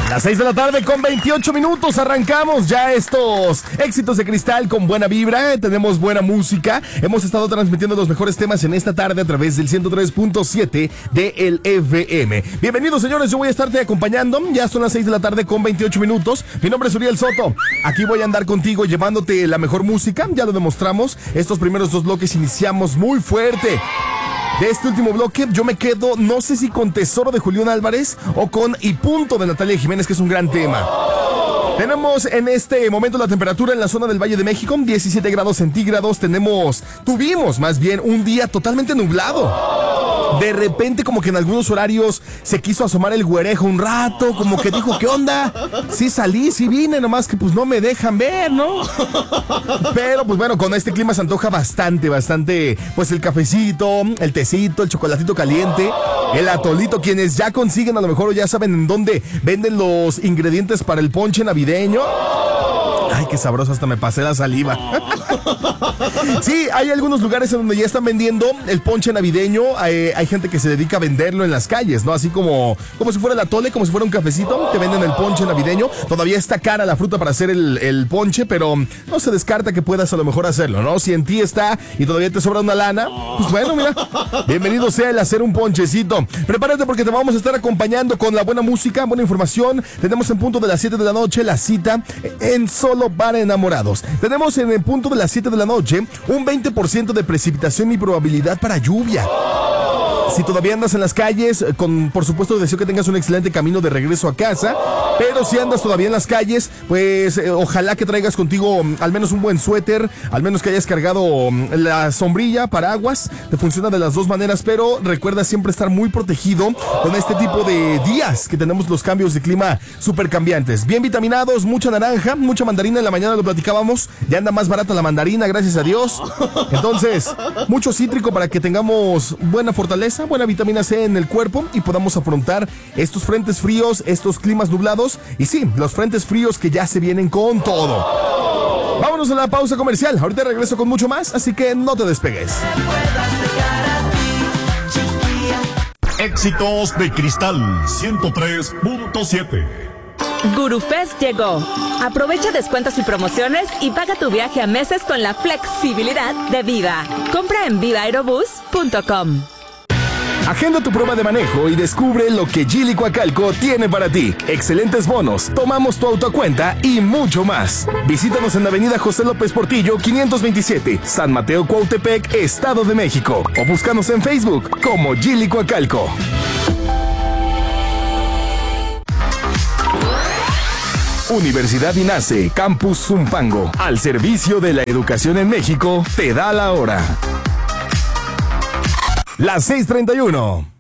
Las 6 de la tarde con 28 minutos arrancamos ya estos éxitos de Cristal con buena vibra, tenemos buena música, hemos estado transmitiendo los mejores temas en esta tarde a través del 103.7 de el FM. Bienvenidos señores, yo voy a estarte acompañando, ya son las 6 de la tarde con 28 minutos, mi nombre es Uriel Soto, aquí voy a andar contigo llevándote la mejor música, ya lo demostramos, estos primeros dos bloques iniciamos muy fuerte. De este último bloque yo me quedo, no sé si con Tesoro de Julián Álvarez o con Y Punto de Natalia Jiménez, que es un gran tema. Tenemos en este momento la temperatura en la zona del Valle de México, 17 grados centígrados. Tuvimos más bien un día totalmente nublado. De repente como que en algunos horarios se quiso asomar el güerejo un rato, como que dijo, ¿qué onda? Sí salí, sí vine, nomás que pues no me dejan ver, ¿no? Pero pues bueno, con este clima se antoja bastante, pues el cafecito, el tecito, el chocolatito caliente, el atolito, quienes ya consiguen a lo mejor o ya saben en dónde venden los ingredientes para el ponche navideño. Ay, qué sabroso, hasta me pasé la saliva. Sí, hay algunos lugares en donde ya están vendiendo el ponche navideño. Hay gente que se dedica a venderlo en las calles, ¿no? Así como si fuera el atole, como si fuera un cafecito. Te venden el ponche navideño. Todavía está cara la fruta para hacer el ponche, pero no se descarta que puedas a lo mejor hacerlo, ¿no? Si en ti está y todavía te sobra una lana, pues bueno, mira, bienvenido sea el hacer un ponchecito. Prepárate porque te vamos a estar acompañando con la buena música, buena información. Tenemos en punto de las 7 de la noche la cita en Solo para Enamorados. Tenemos en el punto de las 7 de la noche un 20% de precipitación y probabilidad para lluvia. Si todavía andas en las calles, por supuesto deseo que tengas un excelente camino de regreso a casa, pero si andas todavía en las calles, pues ojalá que traigas contigo al menos un buen suéter, al menos que hayas cargado la sombrilla, paraguas, te funciona de las dos maneras, pero recuerda siempre estar muy protegido con este tipo de días que tenemos los cambios de clima súper cambiantes. Bien vitaminados, mucha naranja, mucha mandarina, en la mañana lo platicábamos, ya anda más barata la mandarina, gracias a Dios. Entonces, mucho cítrico para que tengamos buena fortaleza, buena vitamina C en el cuerpo y podamos afrontar estos frentes fríos, estos climas nublados y sí, los frentes fríos que ya se vienen con todo. Vámonos a la pausa comercial, ahorita regreso con mucho más, así que no te despegues. Éxitos de Cristal 103.7. Guru Fest llegó. Aprovecha descuentos y promociones y paga tu viaje a meses con la flexibilidad de Viva. Compra en vivaaerobus.com. Agenda tu prueba de manejo y descubre lo que Geely Coacalco tiene para ti. Excelentes bonos, tomamos tu auto a cuenta y mucho más. Visítanos en la avenida José López Portillo 527, San Mateo Cuautepec, Estado de México. O búscanos en Facebook como Geely Coacalco. Universidad INACE, Campus Zumpango. Al servicio de la educación en México, te da la hora. Las 6:31.